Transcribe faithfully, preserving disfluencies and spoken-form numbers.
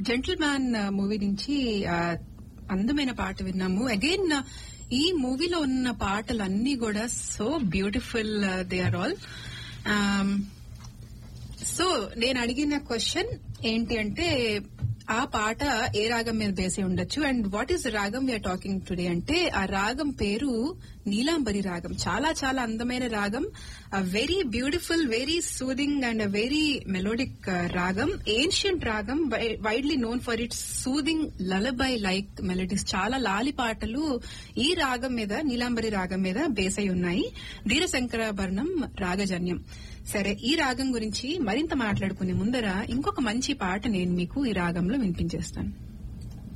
Gentle man movie నుంచి ఆ, అందమైన పాట విన్నాము. అగైన్ ఈ మూవీలో ఉన్న పాటలన్నీ కూడా so beautiful, they are all. So నేను అడిగిన క్వశ్చన్ ఏంటి అంటే ఆ పాట ఏ రాగం మీద బేసి ఉండొచ్చు అండ్ వాట్ ఈస్ రాగం వీఆర్ టాకింగ్ టుడే అంటే ఆ రాగం పేరు నీలాంబరి రాగం. చాలా చాలా అందమైన రాగం, very beautiful, very soothing and very melodic రాగం. ఏన్షియంట్ రాగం, widely known for it's soothing లలబై like melodies. చాలా లాలి పాటలు ఈ రాగం మీద, నీలాంబరి రాగం మీద బేస్ అయి ఉన్నాయి. ధీరశంకరాభరణం రాగజన్యం. సరే, ఈ రాగం గురించి మరింత మాట్లాడుకునే ముందర ఇంకొక మంచి పాట నేను మీకు ఈ రాగంలో వినిపించేస్తాను.